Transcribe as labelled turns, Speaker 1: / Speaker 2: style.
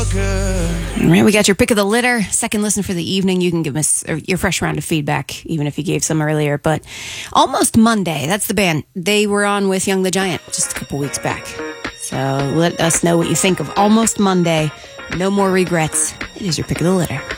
Speaker 1: All right, we got your pick of the litter. Second listen for the evening. You can give us your fresh round of feedback, even if you gave some earlier. But Almost Monday, that's the band. They were on with Young the Giant just a couple weeks back. So let us know what you think of Almost Monday. No more regrets. It is your pick of the litter.